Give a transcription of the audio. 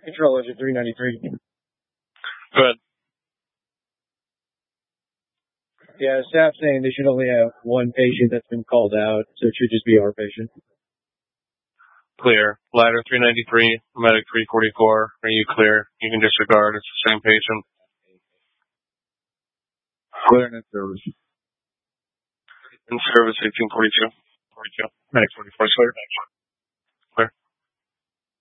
Control engine 393. Go ahead. Yeah, staff saying they should only have one patient that's been called out, so it should just be our patient. Clear. Ladder 393, medic 344. Are you clear? You can disregard. It's the same patient. Clear and in service. In service 1842. 42. Medic 44 clear.